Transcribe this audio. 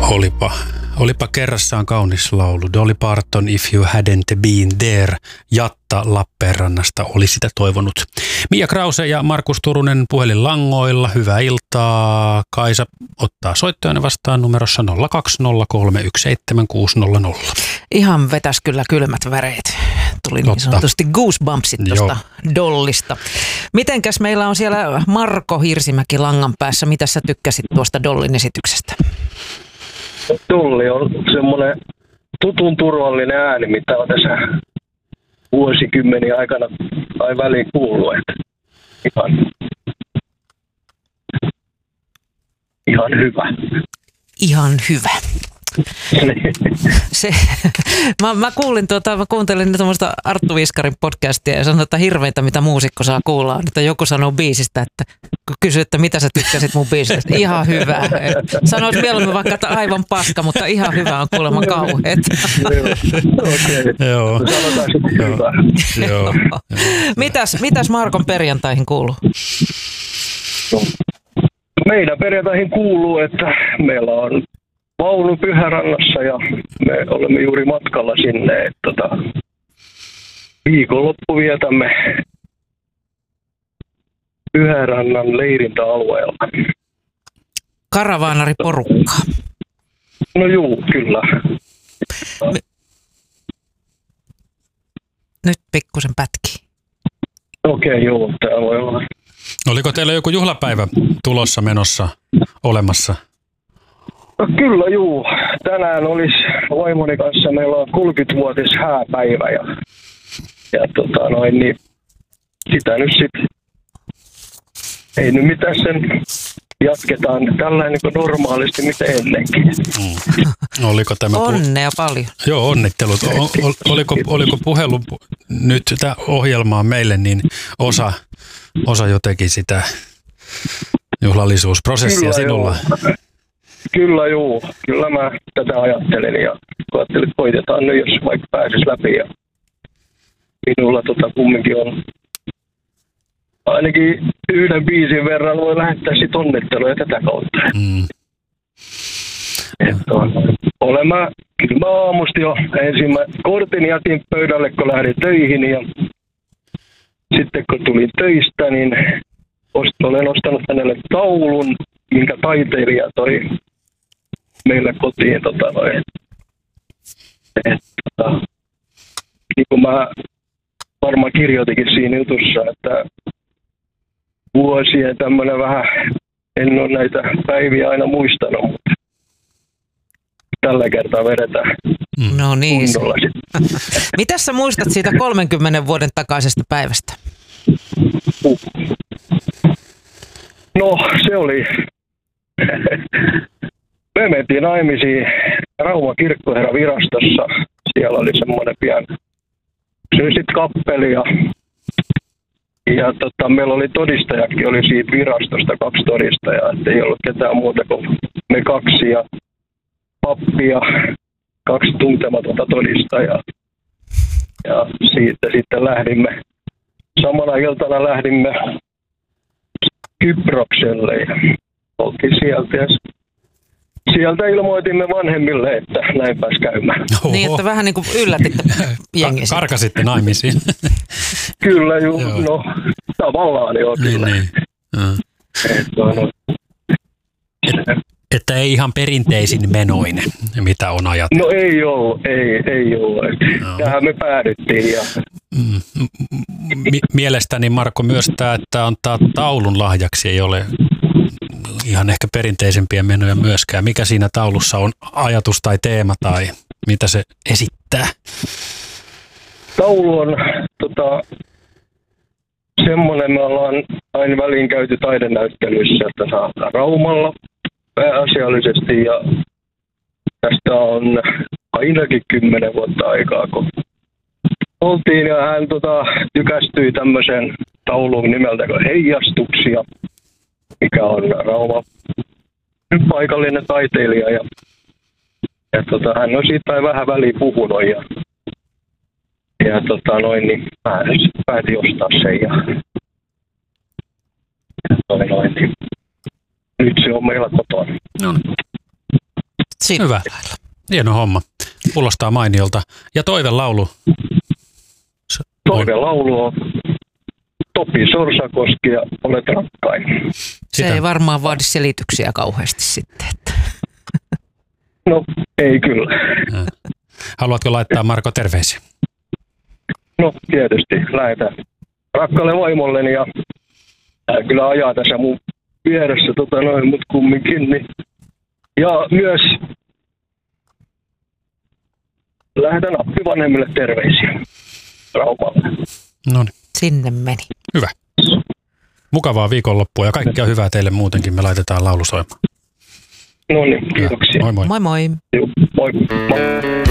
Olipa kerrassaan kaunis laulu. Dolly Parton, If You Hadn't Been There. Jatta Lappeenrannasta oli sitä toivonut. Mia Krause ja Markus Turunen puhelinlangoilla. Hyvää iltaa. Kaisa ottaa soittajana vastaan numerossa 020317600. Ihan vetäs kyllä kylmät väreet. Tuli niin sanotusti goosebumpsit tuosta Dollista. Mitenkäs meillä on siellä Marko Hirsimäki langan päässä? Mitä sä tykkäsit tuosta Dollin esityksestä? Dolly on semmoinen tutun turvallinen ääni, mitä on tässä vuosikymmeniä aikana tai väliin kuullut. Ihan hyvä. Ihan hyvä. Mä kuuntelin tuommoista Arttu Viskarin podcastia ja sanoin, että hirveintä mitä muusikko saa kuulla, että joku sanoo biisistä, että kun kysyy, että mitä sä tykkäsit mun biisistä, ihan hyvä. Sanois mieluummin vaikka, että aivan paska, mutta ihan hyvä on kuulemma kauheet. Joo. Mitäs Markon perjantaihin kuuluu? Meidän perjantaihin kuuluu, että meillä on vaunu Pyhärannassa ja me olemme juuri matkalla sinne, että viikonloppu vietämme Pyhärannan leirintäalueella. Karavaanariporukkaa. No juu, kyllä. Nyt pikkusen pätkii. Okei, joo, tää voi olla. Oliko teillä joku juhlapäivä tulossa menossa olemassa? No kyllä juu. Tänään olisi vaimoni kanssa, meillä on 30-vuotis hääpäivä ja niin sitä nyt sitten ei nyt mitään sen jatketaan tällainen kuin normaalisti mitä ennenkin. Oliko tämä onnea paljon. Joo, onnittelut. Oliko puhelu nyt tämä ohjelmaa meille niin osa jotenkin sitä juhlallisuusprosessia kyllä sinulla? Joo. Kyllä juu. Kyllä mä tätä ajattelin ja ajattelin, että koitetaan nyt, jos vaikka pääsisi läpi. Ja minulla kumminkin on ainakin yhden biisin verran voi lähettää sit onnitteluja tätä kautta. Kyllä mä aamusti jo kortin jätin pöydälle, kun lähdin töihin ja sitten kun tulin töistä, niin olen ostanut hänelle taulun, minkä taiteilija toi meille kotiin. Niin kuin mä varmaan kirjoitikin siinä jutussa, että vuosien tämmöinen vähän, en ole näitä päiviä aina muistanut, mutta tällä kertaa vedetään no niin. kunnolla. Mitäs sä muistat siitä 30 vuoden takaisesta päivästä? No se oli, me mentiin naimisiin Rauman kirkkoherravirastossa, siellä oli semmoinen pian sitten kappeli ja meillä oli todistajakin, oli siitä virastosta 2 todistajaa, että ei ollut ketään muuta kuin me 2 ja pappi ja 2 tuntematonta todistajaa. Ja siitä sitten lähdimme, samana iltana lähdimme Kyprokselle ja oltiin sieltä ja sieltä ilmoitimme vanhemmille, että näin pääsi käymään. Oho. Niin, että vähän niin kuin yllätitte jengi. Karkasitte naimisiin. Kyllä, no tavallaan joo. Niin. Että ei ihan perinteisin menoin, mitä on ajatellut. No ei ollut. Tähän me päädyttiin. Ja mielestäni Marko myös tämä, että antaa taulun lahjaksi, ei ole ihan ehkä perinteisempiä menoja myöskään. Mikä siinä taulussa on ajatus tai teema tai mitä se esittää? Taulu on semmoinen, me ollaan aina väliin käyty taidenäyttelyissä, että saadaan Raumalla pääasiallisesti ja tästä on ainakin 10 vuotta aikaa, kun oltiin ja hän tykästyi tämmöisen tauluun nimeltä kuin Heijastuksia, mikä on Rauma paikallinen taiteilija ja hän on siitä vähän väliin puhunut ja niin päätin ostaa sen ja nyt se on meillä kotona. No. Hyvä. Hieno homma. Kuulostaa mainiolta. Ja toivelaulu. Toivelaulu on Topi Sorsakoski ja Olet rakkain. Se ei varmaan vaadi selityksiä kauheasti sitten. Että. No, ei kyllä. Haluatko laittaa, Marko, terveisiä? No, tietysti. Lähetän rakkaalle vaimolleni ja hän kyllä ajaa tässä mun vieressä, mut kumminkin. Niin. Ja myös lähetän appivanhemmille terveisiä Raumalle. No niin. Sinne meni. Hyvä. Mukavaa viikonloppua ja kaikkea hyvää teille muutenkin. Me laitetaan laulu soimaan. No niin, kiitoksia. Moi moi. Moi moi. Joo, moi.